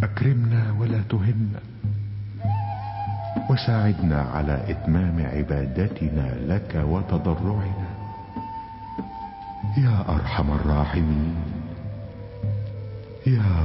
أكرمنا ولا تهنا، وساعدنا على إتمام عبادتنا لك وتضرعنا يا أرحم الراحمين، يا